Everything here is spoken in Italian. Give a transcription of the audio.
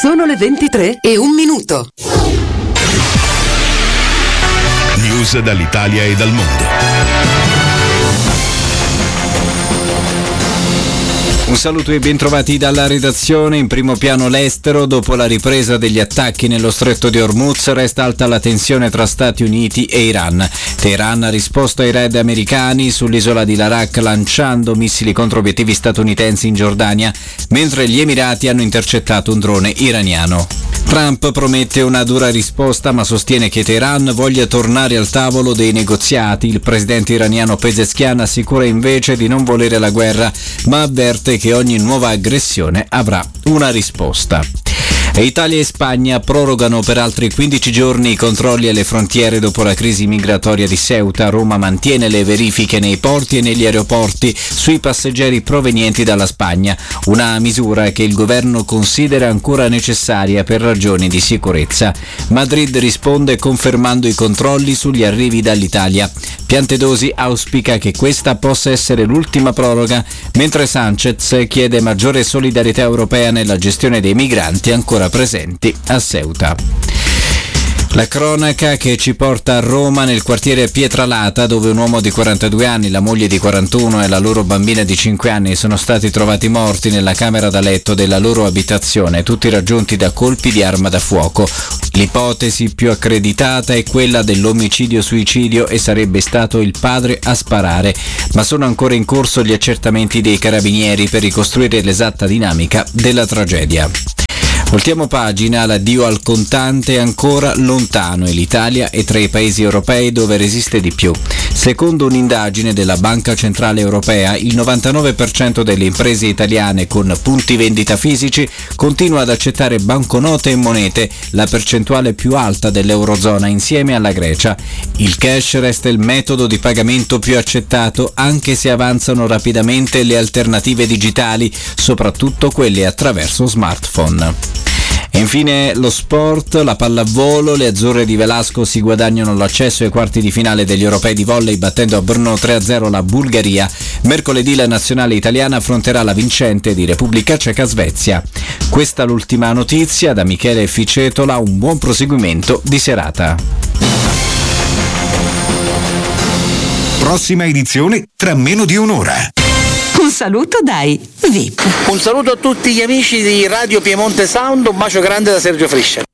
Sono le 23:01. News dall'Italia e dal mondo. Un saluto e bentrovati dalla redazione. In primo piano l'estero. Dopo la ripresa degli attacchi nello stretto di Hormuz resta alta la tensione tra Stati Uniti e Iran. Teheran ha risposto ai raid americani sull'isola di Larak lanciando missili contro obiettivi statunitensi in Giordania, mentre gli Emirati hanno intercettato un drone iraniano. Trump promette una dura risposta ma sostiene che Teheran voglia tornare al tavolo dei negoziati. Il presidente iraniano Pezeshkian assicura invece di non volere la guerra, ma avverte che ogni nuova aggressione avrà una risposta. Italia e Spagna prorogano per altri 15 giorni i controlli alle frontiere dopo la crisi migratoria di Ceuta. Roma mantiene le verifiche nei porti e negli aeroporti sui passeggeri provenienti dalla Spagna, una misura che il governo considera ancora necessaria per ragioni di sicurezza. Madrid risponde confermando i controlli sugli arrivi dall'Italia. Piantedosi auspica che questa possa essere l'ultima proroga, mentre Sánchez chiede maggiore solidarietà europea nella gestione dei migranti ancora presenti a Ceuta. La cronaca che ci porta a Roma, nel quartiere Pietralata, dove un uomo di 42 anni, la moglie di 41 e la loro bambina di 5 anni sono stati trovati morti nella camera da letto della loro abitazione, tutti raggiunti da colpi di arma da fuoco. L'ipotesi più accreditata è quella dell'omicidio-suicidio e sarebbe stato il padre a sparare, ma sono ancora in corso gli accertamenti dei carabinieri per ricostruire l'esatta dinamica della tragedia. Voltiamo pagina, l'addio al contante è ancora lontano e l'Italia è tra i paesi europei dove resiste di più. Secondo un'indagine della Banca Centrale Europea, il 99% delle imprese italiane con punti vendita fisici continua ad accettare banconote e monete, la percentuale più alta dell'Eurozona insieme alla Grecia. Il cash resta il metodo di pagamento più accettato, anche se avanzano rapidamente le alternative digitali, soprattutto quelle attraverso smartphone. E infine lo sport, la pallavolo, le azzurre di Velasco si guadagnano l'accesso ai quarti di finale degli europei di volley battendo a Brno 3-0 la Bulgaria. Mercoledì la nazionale italiana affronterà la vincente di Repubblica Ceca-Svezia. Questa l'ultima notizia, da Michele Ficetola, un buon proseguimento di serata. Prossima edizione tra meno di un'ora. Un saluto dai VIP. Un saluto a tutti gli amici di Radio Piemonte Sound, un bacio grande da Sergio Friscia.